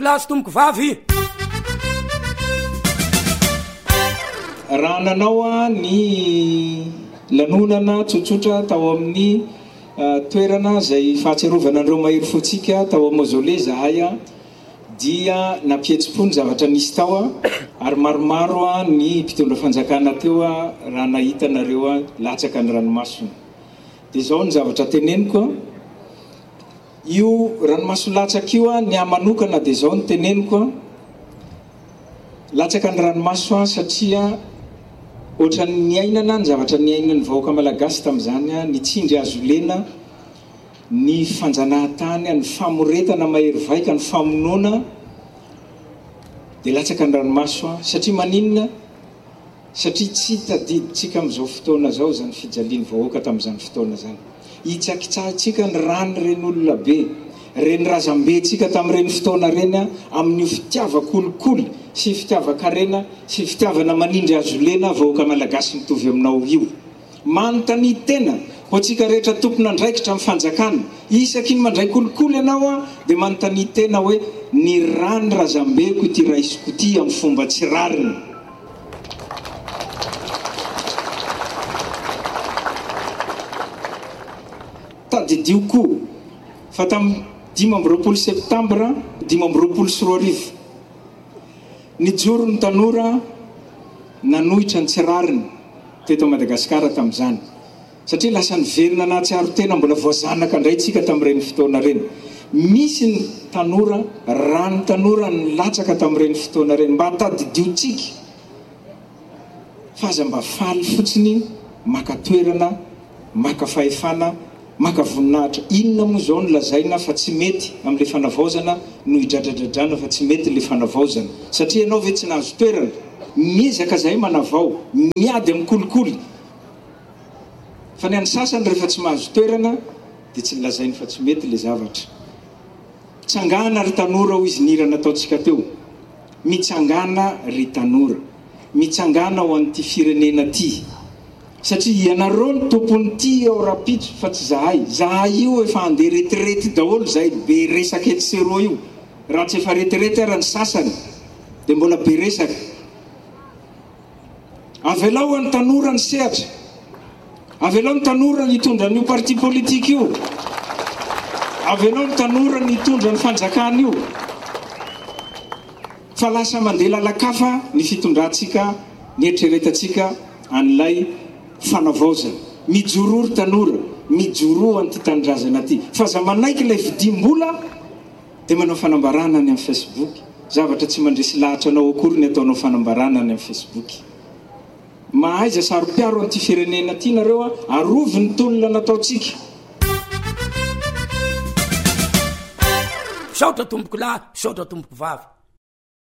lahy sy tomboko vavy. Raha nanao ny lanonana tsotsotra tao amin'ny toerana izay fahatsiarovana andreo mahery fotsika tao amin'ny mausolée zahay dia nampihetsi-pony zavatra nisy tao ary maromaro ny mpitondra fanjakana teo raha nahita nareo latsaka ny ranomasina. Dia izao ny zavatra teneniko io ranomasina latsaka io ny amanokana dia izao ny teneniko latsaka ny ranomasina satria otra ny ainana ny zavatra ny ainany vahoaka malagasy tamin'izany ny tsindry azo lena ny fanjanahan-tany ny famoretana mahery vaika ny famonoana dia latsaka ny ranomasina satria maninona satria tsy tadiditsika amin'izao fotoana zao zany fijaliany vahoaka tamin'izany fotoana zany hitsakitsahantsika ny rany reny olona be reny razambentsika tamin'ireny fotoana reny amin'ny fitiavakolikoly sy fitiavakarena sy fitiavana manindry azo lena vahoaka malagasy mitovy aminao io manontany tena ho antsika rehetra tompona andraikitra amin'ny fanjakana isaky ny mandray kolikoly ianao dia manontany tena hoe ny rany razambeko ity raisiko ity amin'ny fomba tsirariny. Tadidio koa fa tamin'ny 5 septambra 5 nijoro ny tanora nanohitra ny tsirariny teto Madagasikara tamin'izany satria lasa niverina na tsiaro tena mbola voazanaka indraytsika tamin'ireny fotoana reny. Misy ny tanora rany tanora ny latsaka tamin'ireny fotoana reny mba tadidiotsika fa aza mba faly fotsiny maka toerana maka fahefana maka voninahitra. Inona moa zao ny lazaina fa tsy mety amin'le fanavaozana no hidradradradrana fa tsy mety le fanavaozana satria ianao ve tsy nahazo toerana miezaka zay manavao miady amin'ny kolikoly fa ny any sasany rehefa tsy mahazo toerana dia tsy lazainy fa tsy mety le zavatra. Tsangana ry tanora ho izy nira nataontsika teo mitsangana ry tanora mitsangana ho an'ity firenena ty satria ianareo ny tompony ty ao rapitso fa tsy zahay io efa andeha retirety daholo zay be resaka etseroa io raha tsy efa retirety ara ny sasany dia mbola be resaka. Avelao ny tanora ny sehatra avelao ny tanora ny hitondra n'io parti politique io avelao ny tanora ny hitondra ny fanjakana io fa lasa mandeha lalakafa ny fitondrantsika ny eritreretantsika an'ilay fanavaozana. Mijorory tanora mijoro an'ity tanindrazana ty fa za manaiky ilay vidim-bola dia manao fanambarana ny amin'ny Facebook zavatra tsy mandresy lahatra anao akory ny ataonao fanambarana ny amin'ny Facebook. Mahaiza sarom-piaro an'ity firenena ty nareo arovy ny tolona nataontsika. Saotra tomboko lahy saotra tomboko vavy.